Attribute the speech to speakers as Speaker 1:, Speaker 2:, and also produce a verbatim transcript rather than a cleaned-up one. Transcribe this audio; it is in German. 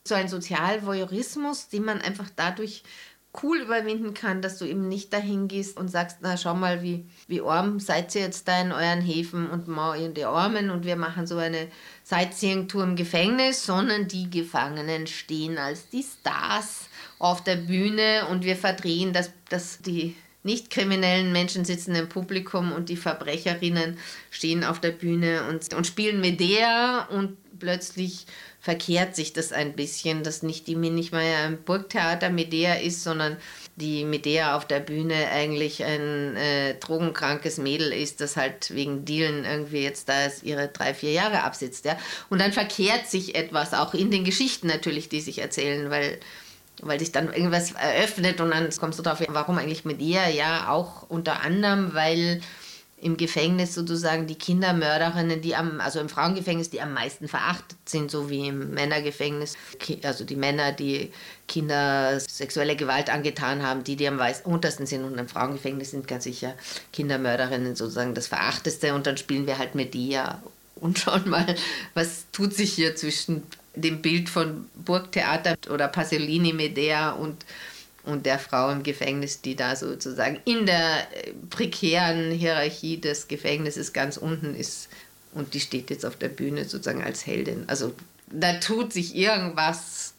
Speaker 1: so ein Sozialvoyeurismus, den man einfach dadurch cool überwinden kann, dass du eben nicht dahin gehst und sagst, na schau mal, wie, wie arm seid ihr jetzt da in euren Häfen und mal in die Armen und wir machen so eine Sightseeing-Tour im Gefängnis, sondern die Gefangenen stehen als die Stars auf der Bühne und wir verdrehen, dass, dass die nicht kriminellen Menschen sitzen im Publikum und die Verbrecherinnen stehen auf der Bühne und, und spielen Medea und plötzlich verkehrt sich das ein bisschen, dass nicht die nicht mehr ein Burgtheater Medea ist, sondern die Medea auf der Bühne eigentlich ein äh, drogenkrankes Mädel ist, das halt wegen Dealen irgendwie jetzt da ihre drei, vier Jahre absitzt. Ja? Und dann verkehrt sich etwas, auch in den Geschichten natürlich, die sich erzählen, weil weil sich dann irgendwas eröffnet und dann kommst du drauf, warum eigentlich Medea? Ja, auch unter anderem, weil im Gefängnis sozusagen die Kindermörderinnen, die am, also im Frauengefängnis, die am meisten verachtet sind, so wie im Männergefängnis. Also die Männer, die Kinder sexuelle Gewalt angetan haben, die, die am untersten sind, und im Frauengefängnis sind ganz sicher Kindermörderinnen sozusagen das Verachteste, und dann spielen wir halt Medea und schauen mal, was tut sich hier zwischen dem Bild von Burgtheater oder Pasolini Medea und, und der Frau im Gefängnis, die da sozusagen in der prekären Hierarchie des Gefängnisses ganz unten ist, und die steht jetzt auf der Bühne sozusagen als Heldin. Also da tut sich irgendwas